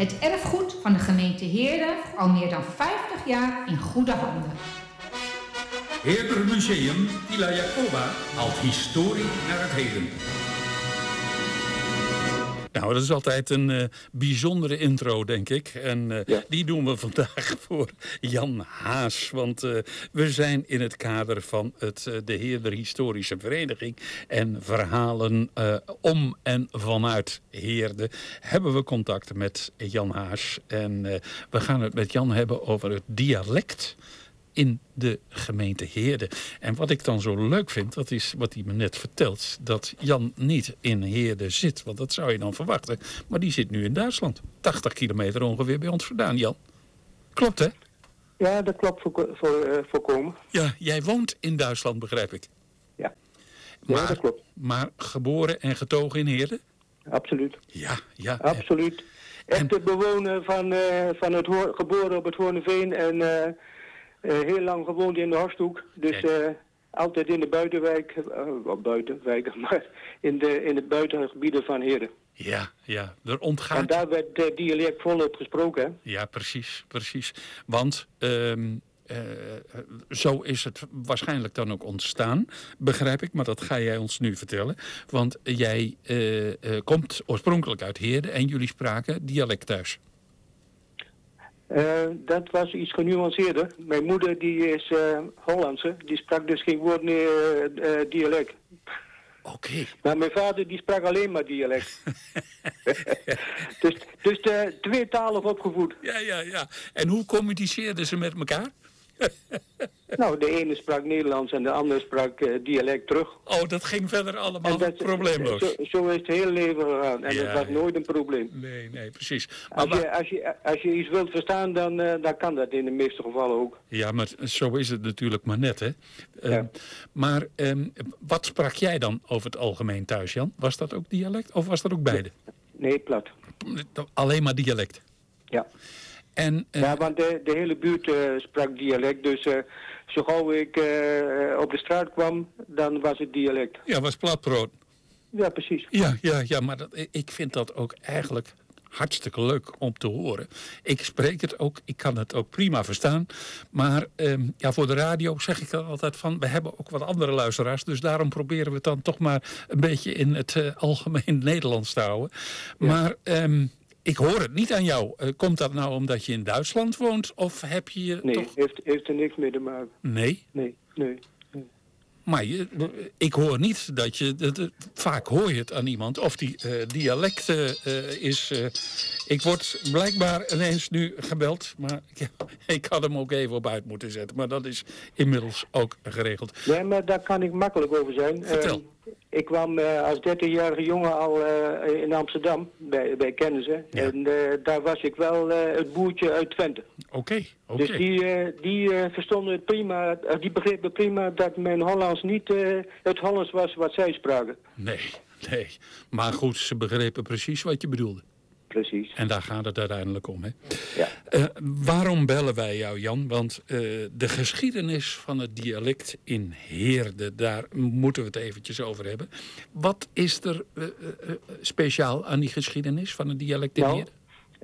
Het erfgoed van de gemeente Heerde al meer dan 50 jaar in goede handen. Heerder Museum Villa Jacoba haalt historie naar het heden. Nou, dat is altijd een bijzondere intro, denk ik. En die doen we vandaag voor Jan Haas. Want we zijn in het kader van de Heerder Historische Vereniging. En verhalen om en vanuit Heerde hebben we contact met Jan Haas. En we gaan het met Jan hebben over het dialect in de gemeente Heerde. En wat ik dan zo leuk vind, dat is wat hij me net vertelt, dat Jan niet in Heerde zit. Want dat zou je dan verwachten. Maar die zit nu in Duitsland. 80 kilometer ongeveer bij ons vandaan, Jan. Klopt, hè? Ja, dat klopt voorkomen. Ja, jij woont in Duitsland, begrijp ik. Ja, maar, dat klopt. Maar geboren en getogen in Heerde? Absoluut. Ja. Absoluut. Echte bewoner van het geboren op het Hoornveen en heel lang gewoond in de Horsthoek. Dus altijd in de buitenwijk, maar in de buitengebieden van Heerde. Ja, er ontgaat. En daar werd dialect volop gesproken, hè? Ja, precies. Want zo is het waarschijnlijk dan ook ontstaan, begrijp ik. Maar dat ga jij ons nu vertellen. Want jij komt oorspronkelijk uit Heerde en jullie spraken dialect thuis. Dat was iets genuanceerder. Mijn moeder die is Hollandse, die sprak dus geen woord meer dialect. Oké. Maar mijn vader die sprak alleen maar dialect. dus tweetalig opgevoed. Ja. En hoe communiceerden ze met elkaar? Nou, de ene sprak Nederlands en de andere sprak dialect terug. Oh, dat ging verder allemaal probleemloos. Zo is het hele leven gegaan. En dat was nooit een probleem. Nee, precies. Maar als je iets wilt verstaan, dan kan dat in de meeste gevallen ook. Ja, maar zo is het natuurlijk maar net, hè. Maar wat sprak jij dan over het algemeen thuis, Jan? Was dat ook dialect of was dat ook beide? Nee, plat. Alleen maar dialect? Ja. En, ja, want de hele buurt sprak dialect, dus zo gauw ik op de straat kwam, dan was het dialect. Ja, was platbrood. Ja, precies. Ja, maar ik vind dat ook eigenlijk hartstikke leuk om te horen. Ik spreek het ook, ik kan het ook prima verstaan. Maar voor de radio zeg ik dan altijd van, we hebben ook wat andere luisteraars, dus daarom proberen we het dan toch maar een beetje in het algemeen Nederlands te houden. Ja. Maar ik hoor het niet aan jou. Komt dat nou omdat je in Duitsland woont? Of heb je toch... heeft er niks mee te maken. Nee? Nee. Maar ik hoor niet dat je... vaak hoor je het aan iemand. Of die dialect is... ik word blijkbaar ineens nu gebeld. Maar ik had hem ook even op uit moeten zetten. Maar dat is inmiddels ook geregeld. Nee, maar daar kan ik makkelijk over zijn. Vertel. Ik kwam als 13-jarige jongen al in Amsterdam bij kennissen. Ja. En daar was ik wel het boertje uit Twente. Oké. Dus die verstonden het prima, die begrepen prima dat mijn Hollands niet het Hollands was wat zij spraken. Nee. Maar goed, ze begrepen precies wat je bedoelde. Precies. En daar gaat het uiteindelijk om, hè? Ja. Waarom bellen wij jou, Jan? Want de geschiedenis van het dialect in Heerde, daar moeten we het eventjes over hebben. Wat is er speciaal aan die geschiedenis van het dialect in Heerde?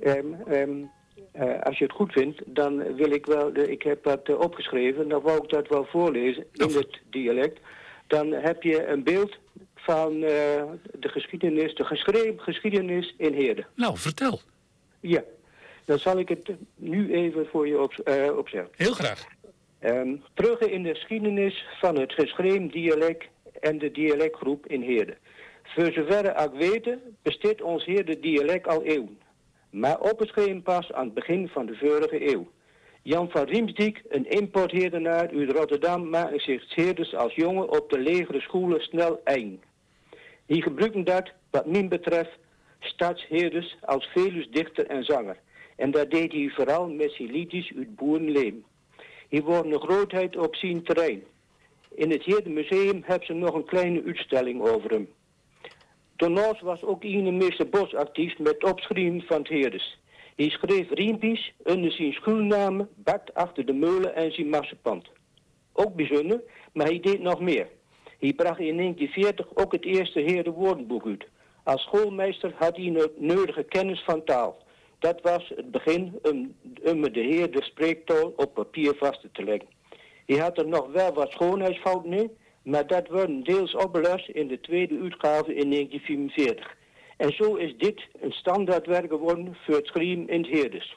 Als je het goed vindt, dan wil ik wel, ik heb dat opgeschreven, dan wou ik dat wel voorlezen in het dialect. Dan heb je een beeld van de geschiedenis, de geschreven geschiedenis in Heerde. Nou, vertel. Ja, dan zal ik het nu even voor je opzeggen. Heel graag. Terug in de geschiedenis van het geschreven dialect en de dialectgroep in Heerde. Voor zover ik weet, bestaat ons Heerde dialect al eeuwen. Maar opgeschreven pas aan het begin van de vorige eeuw. Jan van Riemsdijk, een importheerdenaar uit Rotterdam, maakte zich Heerders als jongen op de legere scholen snel eigen. Die gebruikten dat, wat mij betreft, stadsheerders als Velusdichter en zanger. En dat deed hij vooral met zijn liedjes uit boerenleven. Hij wordt een grootheid op zijn terrein. In het Heerde Museum hebben ze nog een kleine uitstelling over hem. Daarnaast was ook meester Bos actief met opschrijven van het Heerders. Hij schreef riempjes onder zijn schuilnamen, bakt achter de meulen en zijn massepand. Ook bijzonder, maar hij deed nog meer. Hij bracht in 1940 ook het eerste Heerde woordenboek uit. Als schoolmeester had hij een nodige kennis van taal. Dat was het begin om de heer de spreektaal op papier vast te leggen. Hij had er nog wel wat schoonheidsfouten in, maar dat werd deels opgelost in de tweede uitgave in 1944. En zo is dit een standaardwerk geworden voor het schrijven in het Heerders.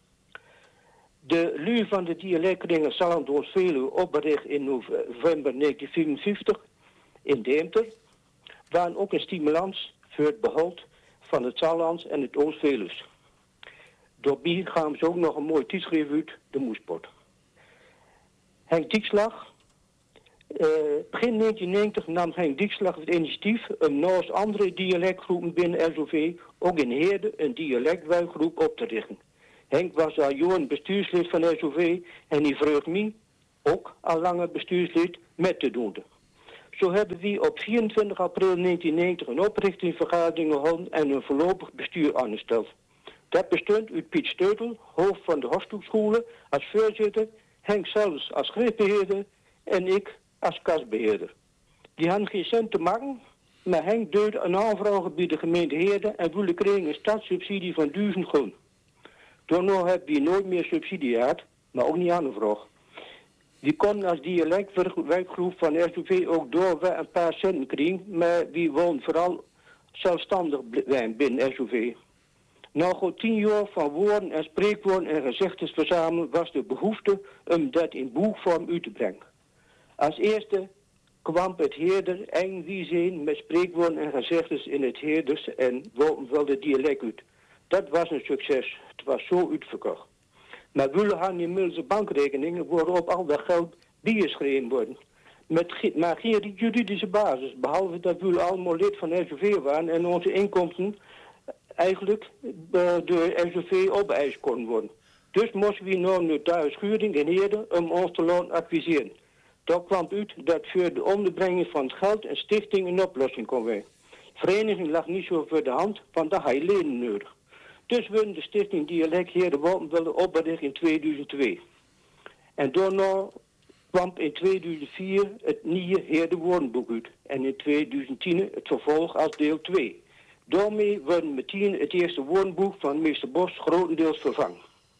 De lui van de dialectkringen Salland-Oost-Veluwe, opgericht in november 1954 in Deventer, waren ook een stimulans voor het behoud van het Sallands en het Oost-Veluws. Daarbij gaan ze ook nog een mooi tijdschrift uit, de Moespot. Henk Diekslag. Begin 1990 nam Henk Diekslag het initiatief om naast andere dialectgroepen binnen SOV ook in Heerde een dialectwerkgroep op te richten. Henk was al jaren bestuurslid van SOV en die vroeg mij, ook al langer bestuurslid, met te doen. Zo hebben we op 24 april 1990 een oprichtingsvergadering gehouden en een voorlopig bestuur aangesteld. Dat bestond uit Piet Steutel, hoofd van de Hofstoetscholen, als voorzitter, Henk zelfs als schriftbeheerder en ik als kasbeheerder. Die hadden geen cent te maken, maar Henk deed een aanvraag bij de gemeente Heerde en wilde kregen een stadssubsidie van 1000 gulden. Daarna hebben we nooit meer subsidie gehad, maar ook niet aangevraagd. Die konden als dialectwerkgroep van SOV ook door wel een paar centen krijgen, maar we woonden vooral zelfstandig binnen SOV. Na goed 10 jaar van woorden en spreekwoorden en gezegdes verzamelen was de behoefte om dat in boekvorm uit te brengen. Als eerste kwam het Heerder eigen zijn met spreekwoorden en gezegdes in het Heerders en wel de dialect uit. Dat was een succes. Het was zo uitverkocht. Maar we hadden inmiddels bankrekeningen waarop al dat geld bijgeschreven worden. Maar geen juridische basis, behalve dat we allemaal lid van SOV waren en onze inkomsten eigenlijk door SOV opeist konden worden. Dus moesten we naar de thuisschuring in Heerde om ons te laten adviseren. Daar kwam uit dat voor de onderbrenging van het geld een stichting een oplossing kon zijn. De vereniging lag niet zo voor de hand, want daar had je leden nodig. Dus werden de stichting Dialect Heerde Woltenwelde opgericht in 2002. En daarna kwam in 2004 het nieuwe Heerde Woordenboek uit. En in 2010 het vervolg als deel 2. Daarmee werd meteen het eerste woordenboek van meester Bos grotendeels vervangen.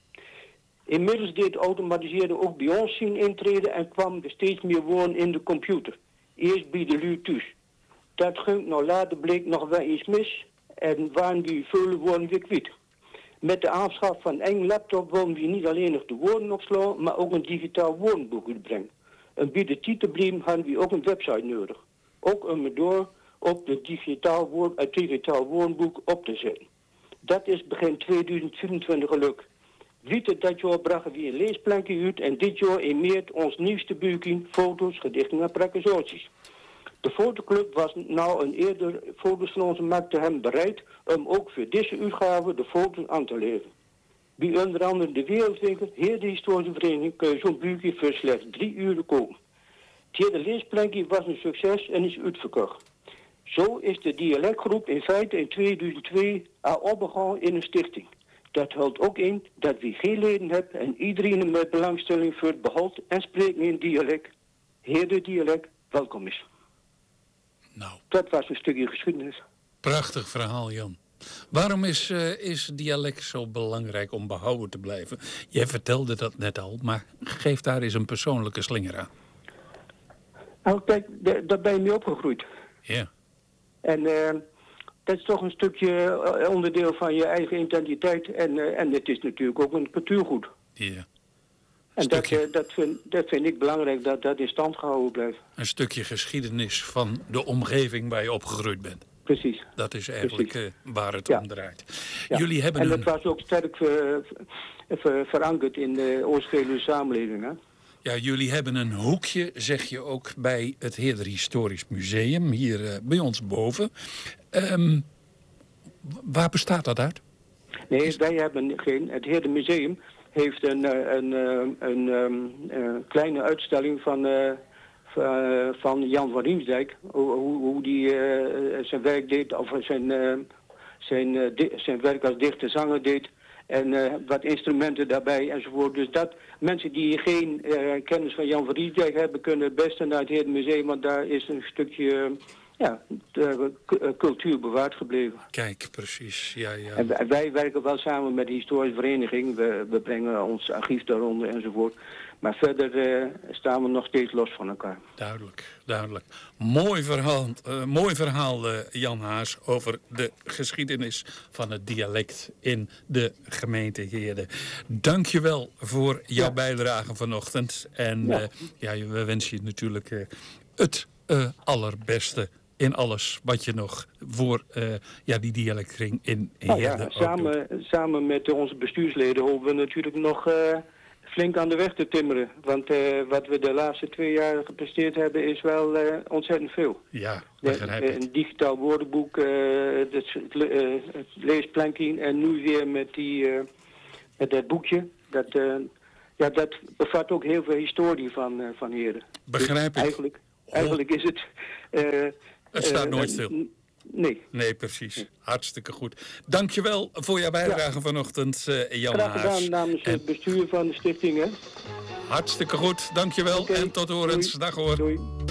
Inmiddels deed automatiseerde ook bij ons zijn intreden en kwam er steeds meer woorden in de computer. Eerst bij de lui thuis. Dat ging nou later bleek nog wel iets mis en waren die vele woorden weer kwijt. Met de aanschaf van één laptop wilden we niet alleen nog de woorden opslaan, maar ook een digitaal woordenboek uitbrengen. En bij de titelbreem hadden we ook een website nodig. Ook om het door op het digitaal woordenboek op te zetten. Dat is begin 2024 gelukt. Dat jaar brachten we een leesplankje uit en dit jaar emeert ons nieuwste boekje foto's, gedichten en praktisaties. De fotoclub was nou een eerder foto's van onze markt te hebben bereid om ook voor deze uitgave de foto's aan te leveren. Bij onder andere de Wereldwinkel, Heerde Historische Vereniging, kun je zo'n boekje voor slechts 3 uur kopen. Het hele leesplankje was een succes en is uitverkocht. Zo is de dialectgroep in feite in 2002 al opgegaan in een stichting. Dat houdt ook in dat we geen leden hebben en iedereen met belangstelling voor het behoud en spreken in dialect, Heerde dialect, welkom is. Nou. Dat was een stukje geschiedenis. Prachtig verhaal, Jan. Waarom is dialect zo belangrijk om behouden te blijven? Jij vertelde dat net al, maar geef daar eens een persoonlijke slinger aan. Nou, kijk, daar ben je mee opgegroeid. Ja. En dat is toch een stukje onderdeel van je eigen identiteit. En het is natuurlijk ook een cultuurgoed. Ja. En dat vind ik belangrijk, dat dat in stand gehouden blijft. Een stukje geschiedenis van de omgeving waar je opgegroeid bent. Precies. Dat is eigenlijk waar het om draait. Ja. Jullie hebben en dat was ook sterk verankerd in de Oost-Veluwe samenleving. Hè? Ja, jullie hebben een hoekje, zeg je ook, bij het Heerder Historisch Museum, hier bij ons boven. Waar bestaat dat uit? Nee, wij hebben geen. Het Heerder Museum heeft een kleine uitstelling van Jan van Riemsdijk. Hoe die zijn werk deed, of zijn werk als dichter-zanger deed. En wat instrumenten daarbij enzovoort. Dus dat mensen die geen kennis van Jan van Riemsdijk hebben, kunnen het beste naar het Heerder Museum. Want daar is een stukje de cultuur bewaard gebleven. Kijk, precies. Ja. En wij werken wel samen met de historische vereniging. We brengen ons archief daaronder enzovoort. Maar verder staan we nog steeds los van elkaar. Duidelijk. Mooi verhaal, Jan Haas, over de geschiedenis van het dialect in de gemeente Heerde. Dank je wel voor jouw bijdrage vanochtend. En we wensen je natuurlijk het allerbeste in alles wat je nog voor die dialectkring in Heerde samen met onze bestuursleden hopen we natuurlijk nog flink aan de weg te timmeren. Want wat we de laatste 2 jaar gepresteerd hebben is wel ontzettend veel. Ja, begrijp ik. Een digitaal woordenboek, het leesplanking en nu weer met dat boekje. Dat bevat ook heel veel historie van Heerde. Begrijp dus ik. Eigenlijk is het... het staat nooit stil. Nee, precies. Hartstikke goed. Dankjewel voor jouw bijdrage vanochtend, Jan Haas. Graag gedaan namens het bestuur van de stichting. Hè? Hartstikke goed. Dankjewel en tot horens. Dag hoor. Doei.